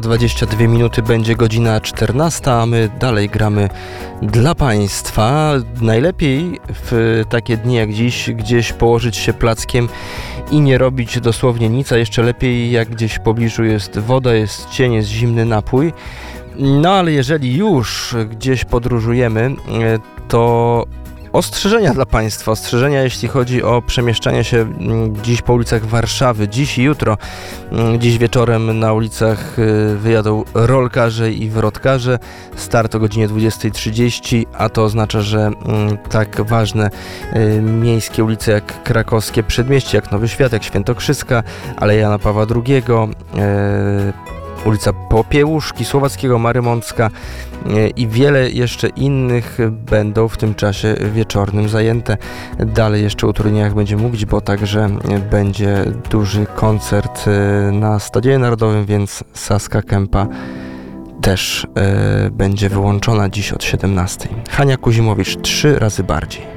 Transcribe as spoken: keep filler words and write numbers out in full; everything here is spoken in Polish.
Za dwadzieścia dwie minuty będzie godzina czternasta, a my dalej gramy dla Państwa. Najlepiej w takie dni jak dziś gdzieś położyć się plackiem i nie robić dosłownie nic, a jeszcze lepiej jak gdzieś w pobliżu jest woda, jest cień, jest zimny napój. No ale jeżeli już gdzieś podróżujemy, to ostrzeżenia dla Państwa, ostrzeżenia jeśli chodzi o przemieszczanie się dziś po ulicach Warszawy, dziś i jutro. Dziś wieczorem na ulicach wyjadą rolkarze i wrotkarze. Start o godzinie dwudziestej trzydzieści, a to oznacza, że tak ważne miejskie ulice jak Krakowskie Przedmieście, jak Nowy Świat, jak Świętokrzyska, Aleja Jana Pawła drugiego, ulica Popiełuszki, Słowackiego, Marymącka i wiele jeszcze innych będą w tym czasie wieczornym zajęte. Dalej jeszcze o turniejach będziemy mówić, bo także będzie duży koncert na Stadionie Narodowym, więc Saska Kępa też e, będzie wyłączona dziś od siedemnastej. Hania Kuzimowicz, trzy razy bardziej.